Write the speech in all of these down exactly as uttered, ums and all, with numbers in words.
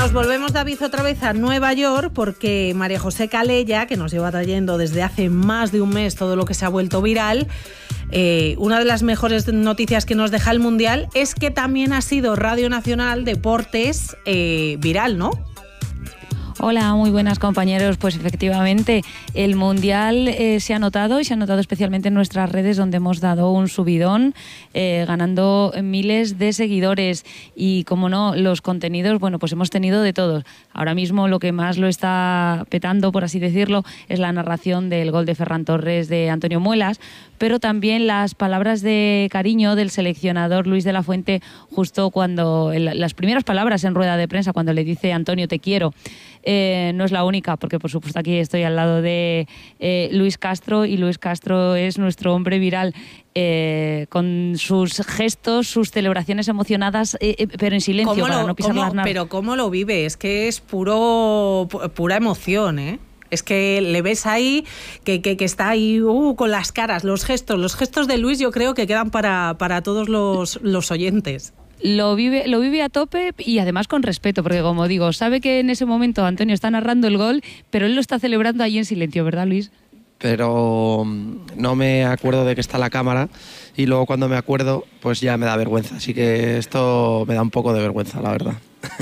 Nos volvemos, David, otra vez a Nueva York porque María José Calella, que nos lleva trayendo desde hace más de un mes todo lo que se ha vuelto viral, eh, una de las mejores noticias que nos deja el Mundial es que también ha sido Radio Nacional Deportes eh, viral, ¿no? Hola, muy buenas, compañeros. Pues efectivamente, el Mundial eh, se ha notado y se ha notado especialmente en nuestras redes, donde hemos dado un subidón, eh, ganando miles de seguidores. Y, como no, los contenidos, bueno, pues hemos tenido de todos. Ahora mismo lo que más lo está petando, por así decirlo, es la narración del gol de Ferran Torres de Antonio Muelas, pero también las palabras de cariño del seleccionador Luis de la Fuente, justo cuando, el, las primeras palabras en rueda de prensa, cuando le dice Antonio, te quiero. Eh, no es la única, porque por supuesto aquí estoy al lado de eh, Luis Castro, y Luis Castro es nuestro hombre viral, eh, con sus gestos, sus celebraciones emocionadas, eh, eh, pero en silencio, para lo, no pisar cómo, las nada. Pero cómo lo vive, es que es puro pura emoción, ¿eh? Es que le ves ahí, que, que, que está ahí uh, con las caras, los gestos, los gestos de Luis yo creo que quedan para, para todos los, los oyentes. Lo vive, lo vive a tope y además con respeto, porque como digo, sabe que en ese momento Antonio está narrando el gol, pero él lo está celebrando ahí en silencio, ¿verdad, Luis? Pero no me acuerdo de que está la cámara y luego cuando me acuerdo pues ya me da vergüenza, así que esto me da un poco de vergüenza, la verdad.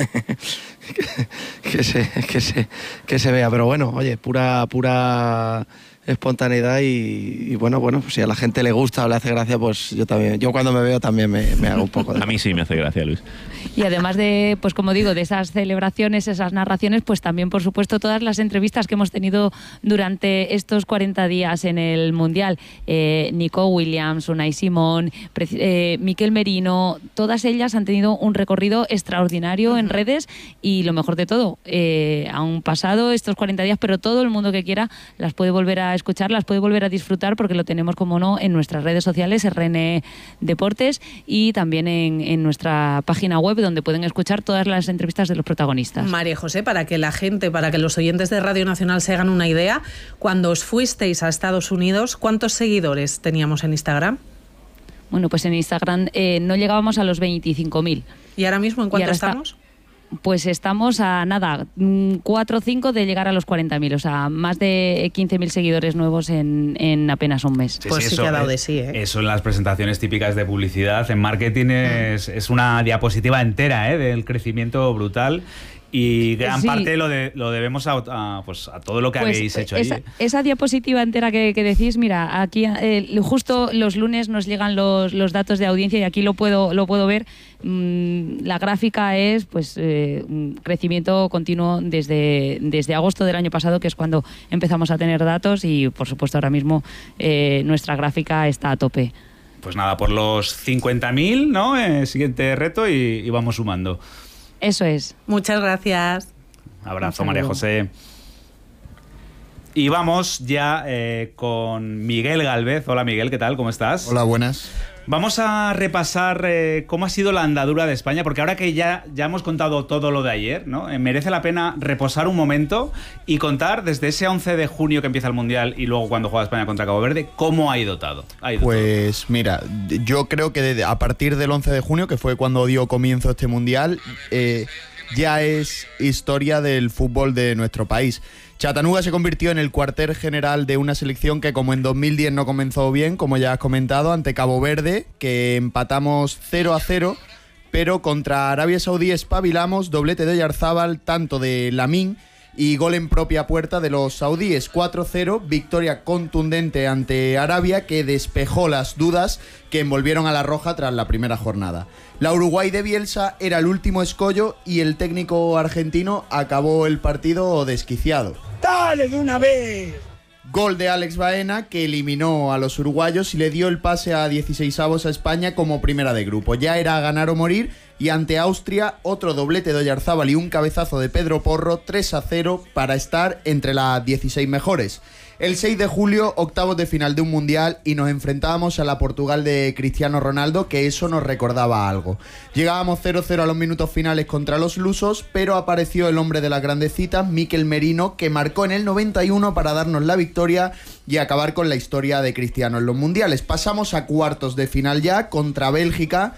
que, que, se, que, se, que se vea, pero bueno, oye, pura, pura espontaneidad y, y bueno, bueno, pues si a la gente le gusta o le hace gracia, pues yo también, yo cuando me veo también me, me hago un poco de... A mí sí me hace gracia, Luis. Y además de, pues como digo, de esas celebraciones, esas narraciones, pues también, por supuesto, todas las entrevistas que hemos tenido durante estos cuarenta días en el Mundial. Eh, Nico Williams, Unai Simón, eh, Mikel Merino, todas ellas han tenido un recorrido extraordinario en redes y lo mejor de todo, eh, han pasado estos cuarenta días, pero todo el mundo que quiera las puede volver a escuchar, las puede volver a disfrutar, porque lo tenemos, como no, en nuestras redes sociales, R N Deportes, y también en, en nuestra página web, donde pueden escuchar todas las entrevistas de los protagonistas. María José, para que la gente, para que los oyentes de Radio Nacional se hagan una idea, cuando os fuisteis a Estados Unidos, ¿cuántos seguidores teníamos en Instagram? Bueno, pues en Instagram eh, no llegábamos a los veinticinco mil. ¿Y ahora mismo en cuánto estamos? Está, pues estamos a nada, cuatro o cinco de llegar a los cuarenta mil, o sea, más de quince mil seguidores nuevos en, en apenas un mes. Sí, pues sí, sí, eso, que ha dado de sí, ¿eh? Eso en las presentaciones típicas de publicidad, en marketing es, es una diapositiva entera, ¿eh? Del crecimiento brutal. Y gran sí. parte lo, de, lo debemos a, a, pues a todo lo que pues habéis hecho esa, ahí. Esa diapositiva entera que, que decís, mira, aquí eh, justo los lunes nos llegan los, los datos de audiencia y aquí lo puedo, lo puedo ver. Mm, la gráfica es pues eh, crecimiento continuo desde, desde agosto del año pasado, que es cuando empezamos a tener datos, y por supuesto ahora mismo eh, nuestra gráfica está a tope. Pues nada, por los cincuenta mil, ¿no? Eh, siguiente reto y, y vamos sumando. Eso es. Muchas gracias. Abrazo, María José. Y vamos ya eh, con Miguel Gálvez. Hola, Miguel, ¿qué tal? ¿Cómo estás? Hola, buenas. Vamos a repasar eh, cómo ha sido la andadura de España, porque ahora que ya, ya hemos contado todo lo de ayer, ¿no? Eh, merece la pena reposar un momento y contar desde ese once de junio que empieza el Mundial y luego cuando juega España contra Cabo Verde, cómo ha ido todo. Ha ido pues todo. Mira, yo creo que de, a partir del once de junio, que fue cuando dio comienzo este Mundial, eh, ya es historia del fútbol de nuestro país. Chattanooga se convirtió en el cuartel general de una selección que, como en dos mil diez no comenzó bien, como ya has comentado, ante Cabo Verde, que empatamos cero a cero, pero contra Arabia Saudí espabilamos, doblete de Oyarzábal, tanto de Lamine y gol en propia puerta de los saudíes. Cuatro cero, victoria contundente ante Arabia, que despejó las dudas que envolvieron a la Roja tras la primera jornada. La Uruguay de Bielsa era el último escollo y el técnico argentino acabó el partido desquiciado. ¡Dale de una vez! Gol de Alex Baena, que eliminó a los uruguayos y le dio el pase a dieciseisavos a España como primera de grupo. Ya era ganar o morir, y ante Austria otro doblete de Oyarzábal y un cabezazo de Pedro Porro, tres a cero para estar entre las dieciséis mejores. El seis de julio, octavos de final de un Mundial, y nos enfrentábamos a la Portugal de Cristiano Ronaldo, que eso nos recordaba algo. Llegábamos cero cero a los minutos finales contra los lusos, pero apareció el hombre de las grandes citas, Mikel Merino, que marcó en el noventa y uno para darnos la victoria y acabar con la historia de Cristiano en los Mundiales. Pasamos a cuartos de final ya contra Bélgica.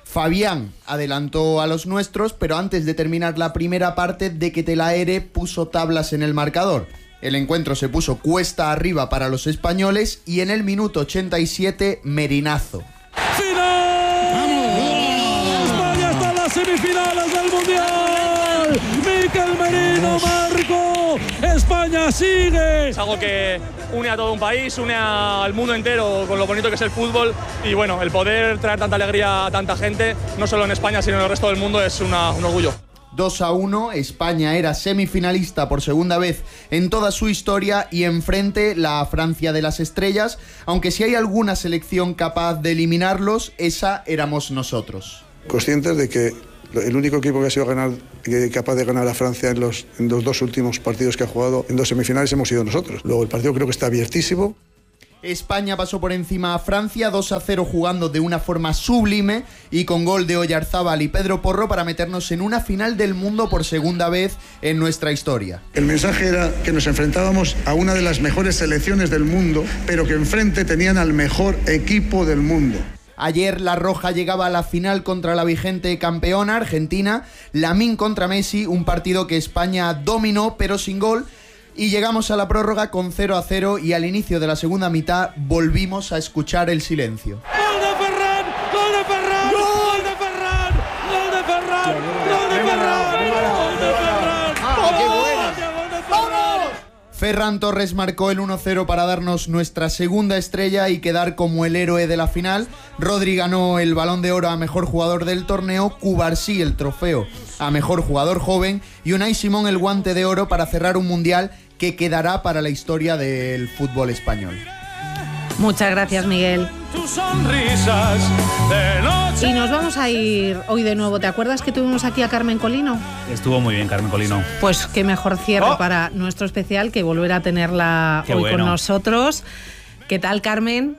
Fabián adelantó a los nuestros, pero antes de terminar la primera parte, De Ketelaere puso tablas en el marcador. El encuentro se puso cuesta arriba para los españoles y en el minuto ochenta y siete, Merinazo. ¡Final! ¡Vamos! ¡España está en las semifinales del Mundial! ¡Mikel Merino marcó! ¡España sigue! Es algo que une a todo un país, une al mundo entero con lo bonito que es el fútbol y bueno, el poder traer tanta alegría a tanta gente, no solo en España sino en el resto del mundo, es una, un orgullo. dos a uno, España era semifinalista por segunda vez en toda su historia y enfrente la Francia de las estrellas, aunque si hay alguna selección capaz de eliminarlos, esa éramos nosotros. Conscientes de que el único equipo que ha sido ganar, capaz de ganar a Francia en los, en los dos últimos partidos que ha jugado, en dos semifinales, hemos sido nosotros. Luego el partido creo que está abiertísimo. España pasó por encima a Francia dos a cero jugando de una forma sublime y con gol de Oyarzábal y Pedro Porro para meternos en una final del mundo por segunda vez en nuestra historia. El mensaje era que nos enfrentábamos a una de las mejores selecciones del mundo, pero que enfrente tenían al mejor equipo del mundo. Ayer la Roja llegaba a la final contra la vigente campeona Argentina, Lamine contra Messi, un partido que España dominó pero sin gol. Y llegamos a la prórroga con cero a cero y al inicio de la segunda mitad volvimos a escuchar el silencio. ¡Gol de Ferran! ¡Gol de Ferran! ¡Gol de Ferran! ¡Gol de Ferran! ¡Gol de Ferran! ¡Gol de Ferran! ¡Ah, qué buena! ¡Vamos! Ferran Torres marcó el uno cero para darnos nuestra segunda estrella y quedar como el héroe de la final. Rodri ganó el Balón de Oro a Mejor Jugador del torneo, Cubarsí el trofeo a Mejor Jugador Joven y Unai Simón el Guante de Oro para cerrar un mundial que quedará para la historia del fútbol español. Muchas gracias, Miguel. Y nos vamos a ir hoy de nuevo. ¿Te acuerdas que tuvimos aquí a Carmen Colino? Estuvo muy bien, Carmen Colino. Pues qué mejor cierre oh. para nuestro especial que volver a tenerla qué hoy bueno. con nosotros. ¿Qué tal, Carmen?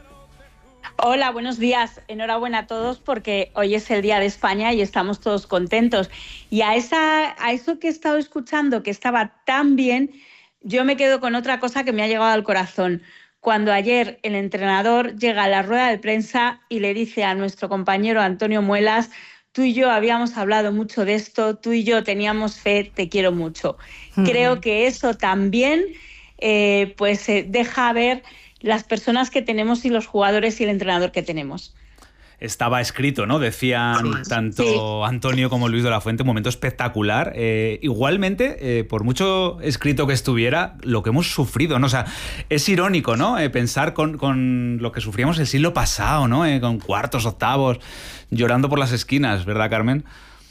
Hola, buenos días. Enhorabuena a todos porque hoy es el Día de España y estamos todos contentos. Y a, esa, a eso que he estado escuchando, que estaba tan bien, yo me quedo con otra cosa que me ha llegado al corazón. Cuando ayer el entrenador llega a la rueda de prensa y le dice a nuestro compañero Antonio Muelas: tú y yo habíamos hablado mucho de esto, tú y yo teníamos fe, te quiero mucho. Mm. Creo que eso también eh, pues eh, deja ver las personas que tenemos y los jugadores y el entrenador que tenemos. Estaba escrito, ¿no? Decían sí, tanto sí. Antonio como Luis de la Fuente, un momento espectacular. Eh, igualmente, eh, por mucho escrito que estuviera, lo que hemos sufrido, ¿no? O sea, es irónico, ¿no? Eh, pensar con, con lo que sufríamos el siglo pasado, ¿no? Eh, con cuartos, octavos, llorando por las esquinas, ¿verdad, Carmen?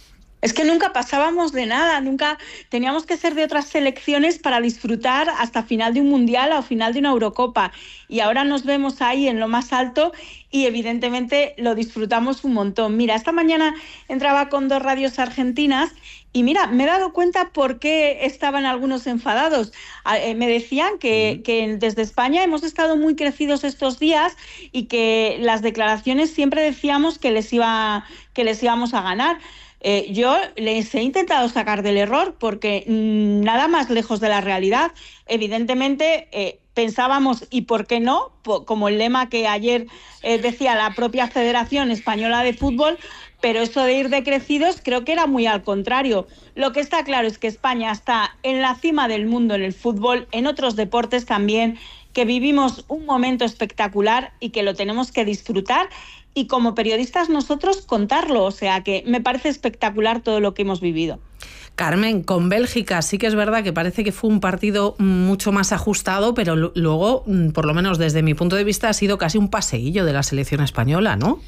Es que nunca pasábamos de nada, nunca teníamos que ser de otras selecciones para disfrutar hasta final de un Mundial o final de una Eurocopa. Y ahora nos vemos ahí en lo más alto y evidentemente lo disfrutamos un montón. Mira, esta mañana entraba con dos radios argentinas y mira, me he dado cuenta por qué estaban algunos enfadados. Eh, me decían que, que desde España hemos estado muy crecidos estos días y que las declaraciones siempre decíamos que les, iba, que les íbamos a ganar. Eh, yo les he intentado sacar del error porque mmm, nada más lejos de la realidad. Evidentemente eh, pensábamos, ¿y por qué no? Po- como el lema que ayer eh, decía la propia Federación Española de Fútbol, pero eso de ir decrecidos creo que era muy al contrario. Lo que está claro es que España está en la cima del mundo en el fútbol, en otros deportes también, que vivimos un momento espectacular y que lo tenemos que disfrutar y como periodistas nosotros contarlo, o sea que me parece espectacular todo lo que hemos vivido. Carmen, con Bélgica sí que es verdad que parece que fue un partido mucho más ajustado, pero l- luego, por lo menos desde mi punto de vista, ha sido casi un paseillo de la selección española, ¿no?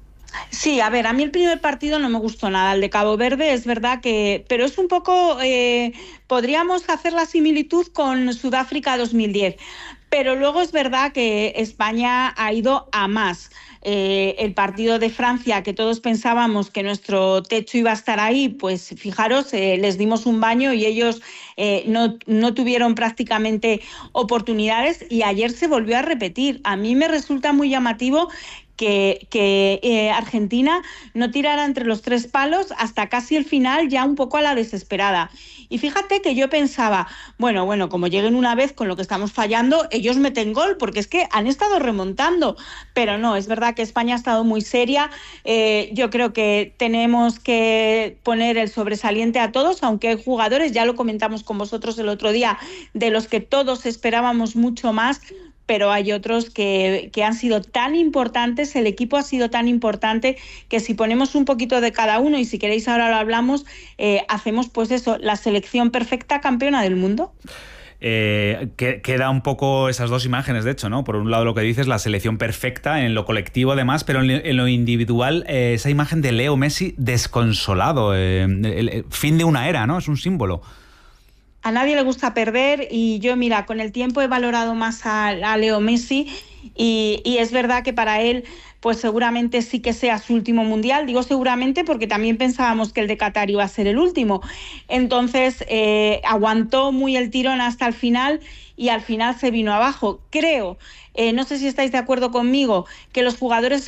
Sí, a ver, a mí el primer partido no me gustó nada, el de Cabo Verde, es verdad que... Pero es un poco... Eh, podríamos hacer la similitud con Sudáfrica dos mil diez, pero luego es verdad que España ha ido a más. Eh, el partido de Francia, que todos pensábamos que nuestro techo iba a estar ahí, pues fijaros, eh, les dimos un baño y ellos eh, no, no tuvieron prácticamente oportunidades y ayer se volvió a repetir. A mí me resulta muy llamativo que, que eh, Argentina no tirara entre los tres palos hasta casi el final, ya un poco a la desesperada. Y fíjate que yo pensaba, bueno, bueno, como lleguen una vez con lo que estamos fallando, ellos meten gol, porque es que han estado remontando. Pero no, es verdad que España ha estado muy seria. Eh, yo creo que tenemos que poner el sobresaliente a todos, aunque hay jugadores, ya lo comentamos con vosotros el otro día, de los que todos esperábamos mucho más, pero hay otros que, que han sido tan importantes, el equipo ha sido tan importante, que si ponemos un poquito de cada uno, y si queréis ahora lo hablamos, eh, hacemos pues eso, la selección perfecta campeona del mundo. Eh, que, queda un poco esas dos imágenes, de hecho, ¿no? Por un lado lo que dices, la selección perfecta en lo colectivo además, pero en, en lo individual, eh, esa imagen de Leo Messi desconsolado, eh, el, el fin de una era, ¿no? Es un símbolo. A nadie le gusta perder, y yo, mira, con el tiempo he valorado más a, a Leo Messi, y, y es verdad que para él pues seguramente sí que sea su último mundial. Digo seguramente porque también pensábamos que el de Qatar iba a ser el último. Entonces eh, aguantó muy el tirón hasta el final y al final se vino abajo. Creo, eh, no sé si estáis de acuerdo conmigo, que los jugadores